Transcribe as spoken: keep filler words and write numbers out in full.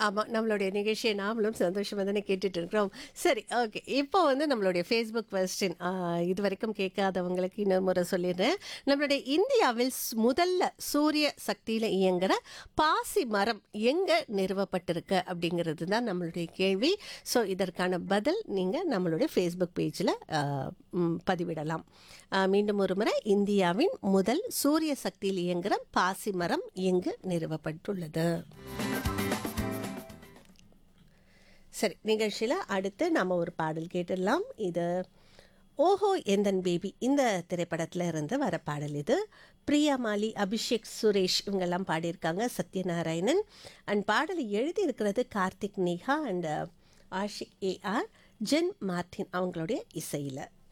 ஆமா. நம்மளுடைய நிகழ்ச்சிய நாமளும் சந்தோஷமா தானே கேட்டுட்டு இருக்கிறோம். சரி, ஓகே. இப்போ வந்து நம்மளுடைய Facebook கொஸ்டின் அ இதுவரைக்கும் கேட்காதவங்களுக்கு இன்னொரு முறை சொல்லிடுறேன். நம்மளுடைய இந்தியாவில் ஸ் முதல்ல சூரிய சக்தியில இயங்குற பாசி மரம் எங்க நிறுவப்பட்டிருக்கு? அப்படிங்கிறது தான் நம்மளுடைய கேள்வி. ஸோ இதற்கான பதில் நீங்க நம்மளுடைய Facebook பேஜ்ல அ ம் பதிவிடலாம். அ மீண்டும் ஒரு முறை இந்தியாவின் முதல் சூரிய சக்தியில் இயங்குற பாசி மரம் எங்கு நிறுவப்பட்டுள்ளது? சரி, நிகழ்ச்சியில் அடுத்து நாம் ஒரு பாடல் கேட்டுடலாம். இது ஓஹோ எந்தன் பேபி இந்த திரைப்படத்தில் இருந்து வர பாடல் இது. பிரியா மாலி, அபிஷேக் சுரேஷ் இவங்கெல்லாம் பாடியிருக்காங்க, சத்யநாராயணன். அண்ட் பாடலை எழுதியிருக்கிறது Karthik Neha and Ashiq AR, gen Martin அவங்களுடைய இசையில்.